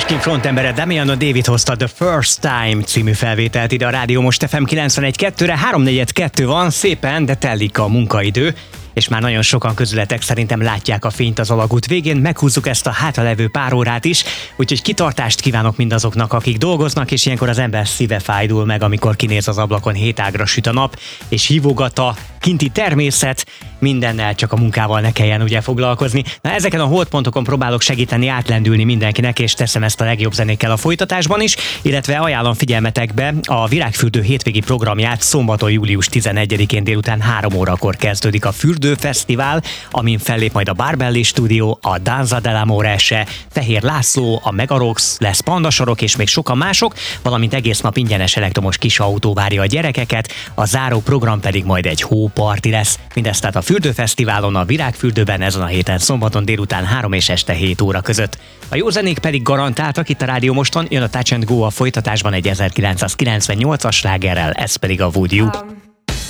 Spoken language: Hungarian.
Måneskin frontembere Damiano David hozta The First Time című felvételt ide a Rádió Most FM 91.2-re. 3:42 van, szépen, de telik a munkaidő, és már nagyon sokan közületek szerintem látják a fényt az alagút végén, meghúzzuk ezt a hátralevő pár órát is, úgyhogy kitartást kívánok mindazoknak, akik dolgoznak, és ilyenkor az ember szíve fájdul meg, amikor kinéz az ablakon, hétágra süt a nap, és hívogat a kinti természet, mindennel, csak a munkával ne kelljen ugye foglalkozni. Na, ezeken a holdpontokon próbálok segíteni átlendülni mindenkinek, és teszem ezt a legjobb zenékkel a folytatásban is, illetve ajánlom figyelmetekbe a Virágfürdő hétvégi programját. Szombaton július 11-én délután 3 órakor kezdődik a Fürdőfesztivál, amin fellép majd a Barbelli Stúdió, a Danza dell'Amore, Fehér László, a Megarox, lesz pandasorok és még sokan mások, valamint egész nap ingyenes elektromos kis autó várja a gyerekeket, a záró program pedig majd egy hóparti lesz. Mindezt tehát a Fürdőfesztiválon, a Virágfürdőben ezen a héten szombaton délután 3 és este 7 óra között. A jó zenék pedig garantáltak itt a Rádió Moston, jön a Touch and Go a folytatásban egy 1998-as slágerrel, ez pedig a Would You.